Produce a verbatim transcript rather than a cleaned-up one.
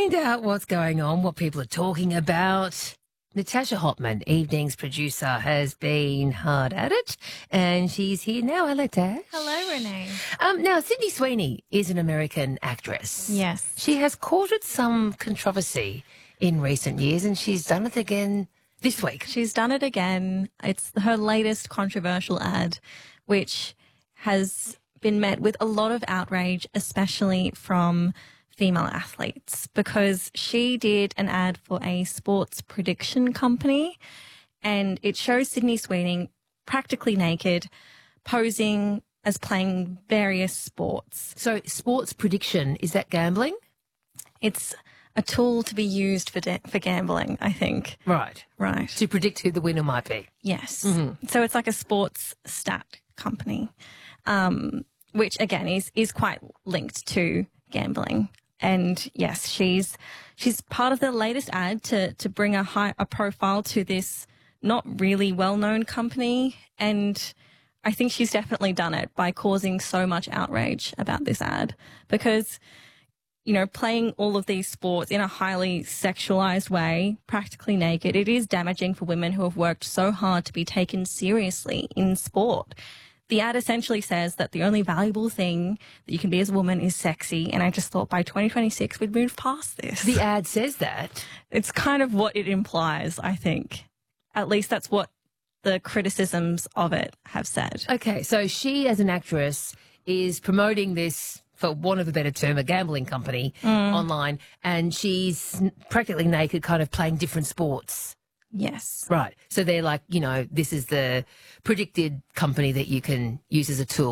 find out what's going on, what people are talking about. Natasha Hopman, Evening's producer, has been hard at it, and she's here now. Hello, Tash. Hello, Renee. Um, now, Sydney Sweeney is an American actress. Yes. She has courted some controversy in recent years, and she's done it again this week. She's done it again. It's her latest controversial ad, which has been met with a lot of outrage, especially from female athletes, because she did an ad for a sports prediction company, and it shows Sydney Sweeney practically naked, posing as playing various sports. So sports prediction, is that gambling? It's a tool to be used for da- for gambling, I think. Right. Right. To predict who the winner might be. Yes. Mm-hmm. So it's like a sports stat company, um, which again is is quite linked to gambling. And yes, she's she's part of the latest ad to to bring a high a profile to this not really well known company, and I think she's definitely done it by causing so much outrage about this ad, because, you know, playing all of these sports in a highly sexualized way, practically naked, it is damaging for women who have worked so hard to be taken seriously in sport. The ad essentially says that the only valuable thing that you can be as a woman is sexy, and I just thought by twenty twenty-six we'd move past this. The ad says that. It's kind of what it implies, I think. At least that's what the criticisms of it have said. Okay, so she as an actress is promoting this, for want of a better term, a gambling company Mm. online, and she's practically naked, kind of playing different sports. Yes. Right. So they're like, you know, this is the predicted company that you can use as a tool.